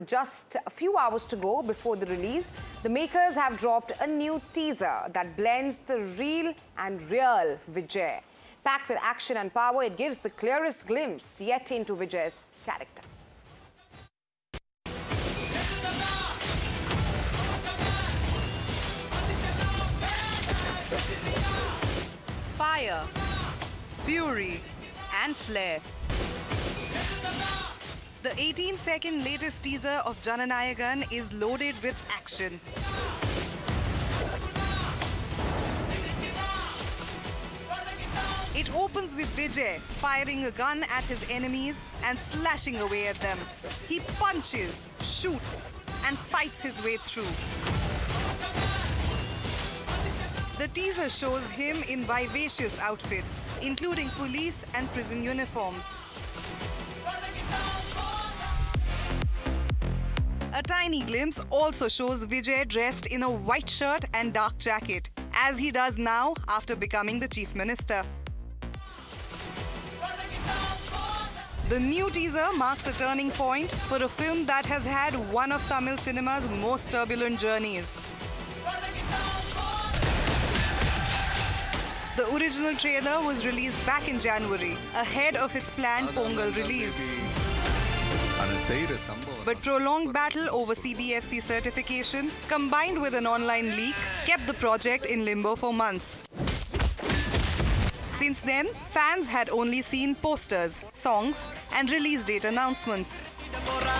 Just a few hours to go before the release, the makers have dropped a new teaser that blends the real and real Vijay. Packed with action and power, it gives the clearest glimpse yet into Vijay's character. Fire, fury, and flair. The 18-second latest teaser of Jananayagan is loaded with action. It opens with Vijay firing a gun at his enemies and slashing away at them. He punches, shoots, and fights his way through. The teaser shows him in vivacious outfits, including police and prison uniforms. A tiny glimpse also shows Vijay dressed in a white shirt and dark jacket, as he does now after becoming the Chief Minister. The new teaser marks a turning point for a film that has had one of Tamil cinema's most turbulent journeys. The original trailer was released back in January, ahead of its planned Pongal release. But prolonged battle over CBFC certification, combined with an online leak, kept the project in limbo for months. Since then, fans had only seen posters, songs, and release date announcements.